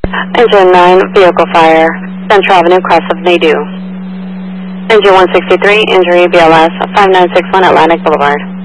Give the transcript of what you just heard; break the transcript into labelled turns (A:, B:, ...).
A: Engine 9, vehicle fire, Central Avenue, cross of Nadu. Engine 163, injury BLS 5961 Atlantic Boulevard.